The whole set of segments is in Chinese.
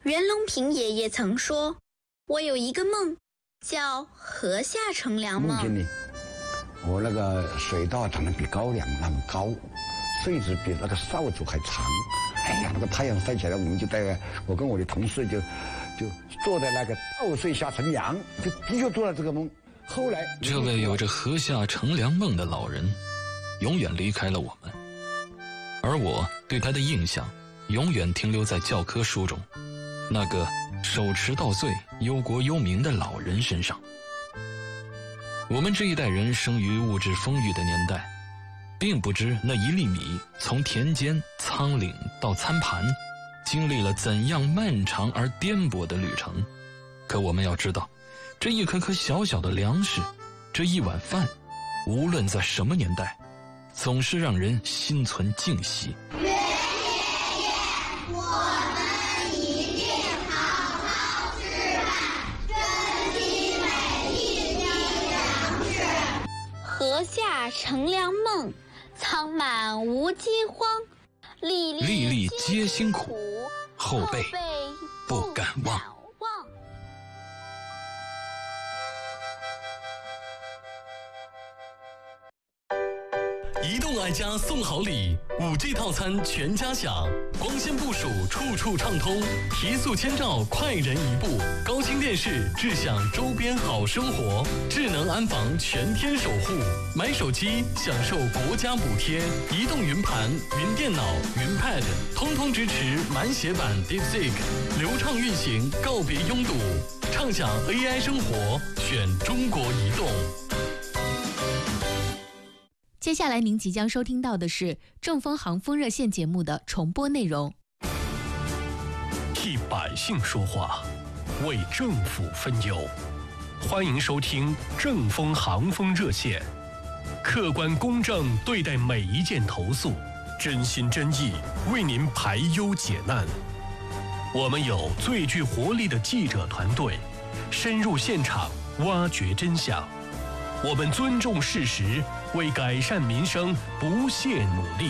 袁隆平爷爷曾说：“我有一个梦，叫河下乘凉梦。” 梦见呢，我那个水稻长得比高粱那么高，穗子比那个扫帚还长。哎呀，那个太阳晒起来，我们就我跟我的同事就坐在那个稻穗下乘凉，就的确做了这个梦。后来， 这位有着河下乘凉梦的老人，永远离开了我们，而我对他的印象永远停留在教科书中那个手持稻穗忧国忧民的老人身上。我们这一代人生于物质丰裕的年代，并不知那一粒米从田间仓廪到餐盘经历了怎样漫长而颠簸的旅程。可我们要知道，这一颗颗小小的粮食，这一碗饭，无论在什么年代，总是让人心存敬惜。 袁爷爷，我们一定好好吃饭，珍惜每一滴粮食。 河下乘凉梦，仓满无饥荒，粒粒皆辛苦， 后辈不敢忘。 移动爱家送好礼，5G 套餐全家享，光纤部署处处畅通，提速签照快人一步，高清电视智享周边好生活，智能安防全天守护，买手机享受国家补贴，移动云盘、云电脑、云 Pad 通通支持满血版 DeepSeek， 流畅运行，告别拥堵，畅享 AI 生活，选中国移动。 接下来您即将收听到的是正风航风热线节目的重播内容。 替百姓说话，为政府分忧，欢迎收听正风航风热线，客观公正对待每一件投诉，真心真意为您排忧解难。我们有最具活力的记者团队，深入现场挖掘真相。我们尊重事实，为改善民生不懈努力。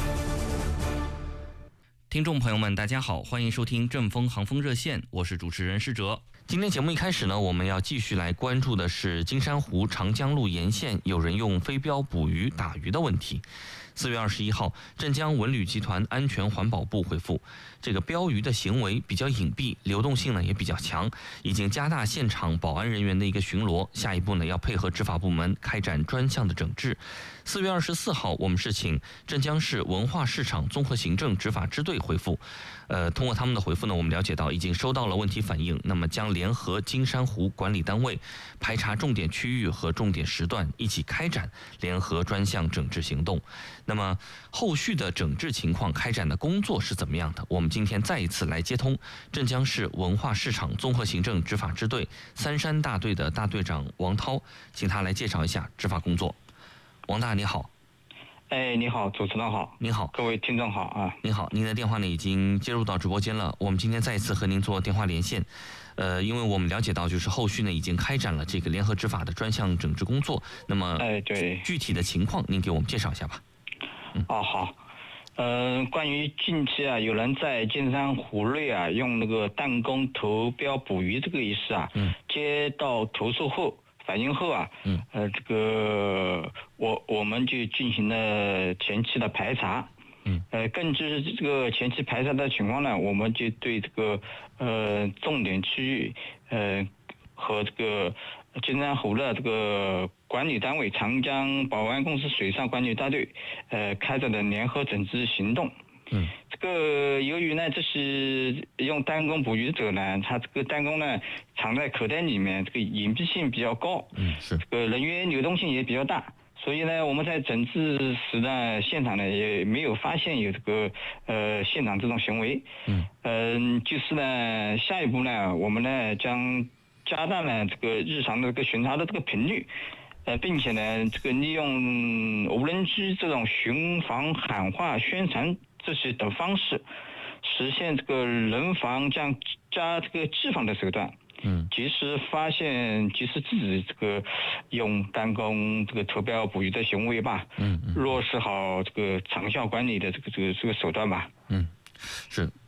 听众朋友们大家好，欢迎收听正风航风热线，我是主持人施哲。今天节目一开始呢，我们要继续来关注的是金山湖长江路沿线有人用飞镖捕鱼打鱼的问题。4月21号，镇江文旅集团安全环保部回复，这个标鱼的行为比较隐蔽，流动性呢也比较强，已经加大现场保安人员的一个巡逻，下一步呢要配合执法部门开展专项的整治。4月24号，我们是请镇江市文化市场综合行政执法支队回复，通过他们的回复呢，我们了解到已经收到了问题反映，那么将联合金山湖管理单位排查重点区域和重点时段，一起开展联合专项整治行动。那么后续的整治情况开展的工作是怎么样的？我们今天再一次来接通镇江市文化市场综合行政执法支队三山大队的大队长王涛，请他来介绍一下执法工作。王大你好。 你好，主持人好。 您好， 各位听众好啊。 您好，您的电话呢已经接入到直播间了，我们今天再一次和您做电话连线。因为我们了解到，就是后续呢已经开展了这个联合执法的专项整治工作。那么， 对， 具体的情况您给我们介绍一下吧。 好。关于近期啊，有人在金山湖内啊用那个弹弓投标捕鱼这个一事啊，接到投诉后反映后啊，这个我们就进行了前期的排查。根据这个前期排查的情况呢，我们就对这个重点区域和这个金山湖的这个管理单位长江保安公司水上管理大队开展的联合整治行动。这个由于呢，这是用弹弓捕鱼者呢，他这个弹弓呢藏在口袋里面，这个隐蔽性比较高， 是这个人员流动性也比较大。所以呢，我们在整治时呢，现场呢也没有发现有这个现场这种行为。就是呢，下一步呢，我们呢将加大呢这个日常的这个巡查的这个频率，并且呢，这个利用无人机这种巡防喊话宣传这些等方式，实现这个人防加这个治防的手段。及时发现、及时制止这个用弹弓这个投标捕鱼的行为吧。落实好这个长效管理的这个手段吧。 是